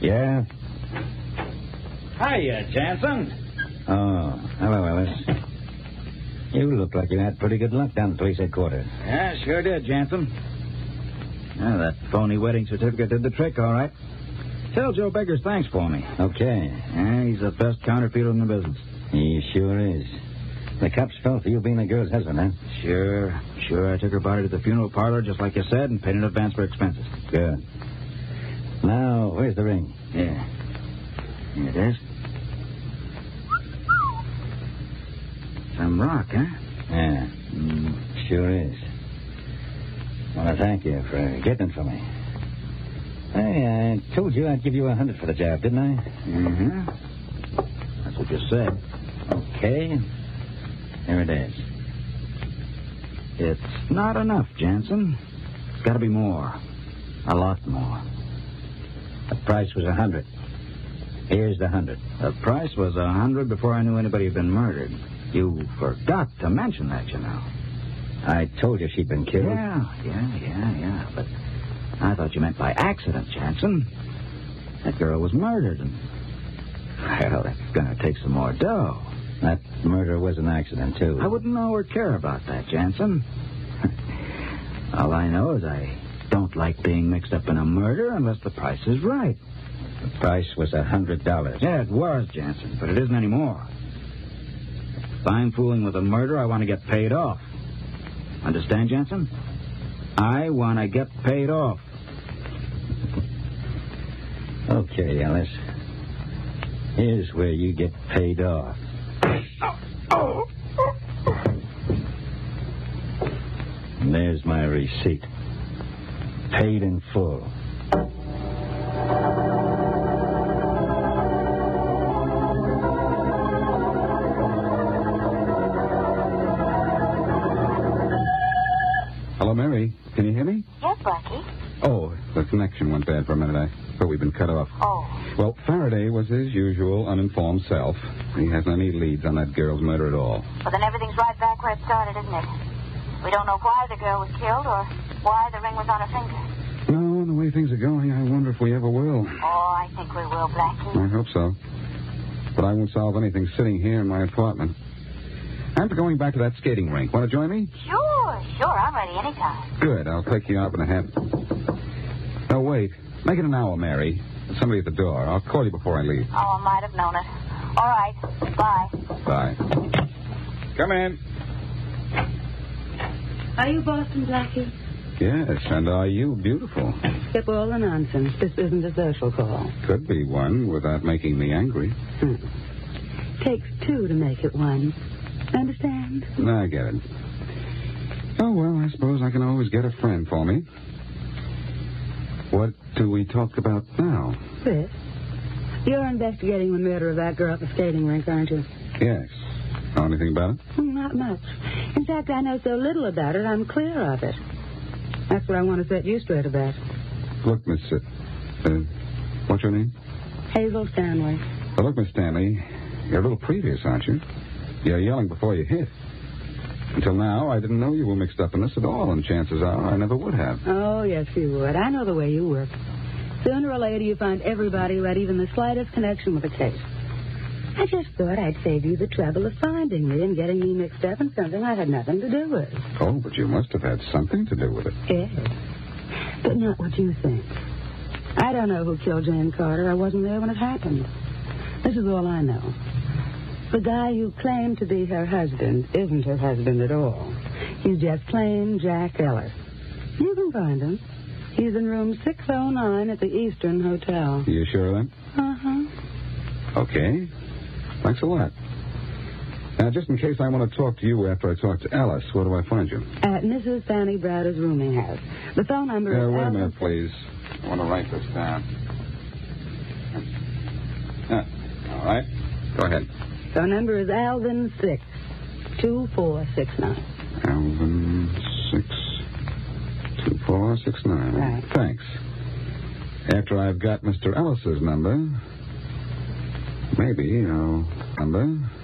Yeah? Hiya, Jansen. Oh, hello, Ellis. You look like you had pretty good luck down at police headquarters. Yeah, sure did, Jansen. Yeah, that phony wedding certificate did the trick, all right. Tell Joe Beggars thanks for me. Okay. Yeah, he's the best counterfeiter in the business. He sure is. The cops fell for you being the girl's husband, huh? Sure. I took her body to the funeral parlor, just like you said, and paid in advance for expenses. Good. Now, where's the ring? Yeah. Here it is. Some rock, huh? Yeah. Sure is. I want to thank you for getting it for me. Hey, I told you I'd give you $100 for the job, didn't I? Mm-hmm. That's what you said. Okay. Here it is. It's not enough, Jansen. It's got to be more. A lot more. The price was $100. Here's the $100. The price was $100 before I knew anybody had been murdered. You forgot to mention that, you know. I told you she'd been killed. Yeah. But I thought you meant by accident, Jansen. That girl was murdered, and... Well, that's going to take some more dough. That murder was an accident, too. I wouldn't know or care about that, Jansen. All I know is I don't like being mixed up in a murder unless the price is right. The price was $100. Yeah, it was, Jansen, but it isn't anymore. If I'm fooling with a murder, I want to get paid off. Understand, Jansen? I want to get paid off. Okay, Alice. Here's where you get paid off. And there's my receipt. Paid in full. Hello, Mary. Can you hear me? Yes, Blackie. Oh, the connection went bad for a minute. I thought we'd been cut off. Oh. Well, Faraday was his usual uninformed self. He hasn't any leads on that girl's murder at all. Well, then everything's right back where it started, isn't it? We don't know why the girl was killed or why the ring was on her finger. No, the way things are going, I wonder if we ever will. Oh, I think we will, Blackie. I hope so. But I won't solve anything sitting here in my apartment. I'm going back to that skating rink. Want to join me? Sure. I'm ready anytime. Good. I'll take you out in a half. No, wait. Make it an hour, Mary. There's somebody at the door. I'll call you before I leave. Oh, I might have known it. All right. Bye. Bye. Come in. Are you Boston, Blackie? Yes, and are you beautiful? Skip all the nonsense. This isn't a social call. Could be one without making me angry. Takes two to make it one. Understand? I get it. Oh, well, I suppose I can always get a friend for me. What do we talk about now? This. You're investigating the murder of that girl at the skating rink, aren't you? Yes. Know anything about it? Not much. In fact, I know so little about it, I'm clear of it. That's what I want to set you straight about. Look, Miss... what's your name? Hazel Stanley. Well, look, Miss Stanley, you're a little previous, aren't you? You're yelling before you hit. Until now, I didn't know you were mixed up in this at all, and chances are I never would have. Oh, yes, you would. I know the way you work. Sooner or later, you find everybody who had even the slightest connection with the case. I just thought I'd save you the trouble of finding me and getting me mixed up in something I had nothing to do with. Oh, but you must have had something to do with it. Yes, but not what you think. I don't know who killed Jane Carter. I wasn't there when it happened. This is all I know. The guy you claim to be her husband isn't her husband at all. He's just plain Jack Ellis. You can find him. He's in room 609 at the Eastern Hotel. You sure of that? Uh-huh. Okay. Thanks a lot. Now, just in case I want to talk to you after I talk to Alice, where do I find you? At Mrs. Fanny Browder's rooming house. The phone number is... Wait a minute, please. I want to write this down. All right. Go ahead. Phone number is Alvin 62469. Alvin 62469. Right. Thanks. After I've got Mr. Ellis's number, maybe I'll... Number...